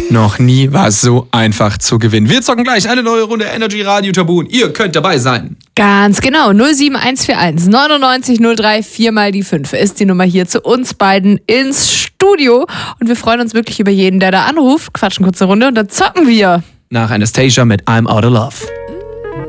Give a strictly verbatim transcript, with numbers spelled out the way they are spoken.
Noch nie war es so einfach zu gewinnen. Wir zocken gleich eine neue Runde Energy Radio Tabu und ihr könnt dabei sein. Ganz genau. null sieben eins vier eins neunundneunzig null drei vier mal die fünf ist die Nummer hier zu uns beiden ins Studio. Und wir freuen uns wirklich über jeden, der da anruft. Quatschen kurz eine Runde und dann zocken wir. Nach Anastasia mit I'm Out of Love.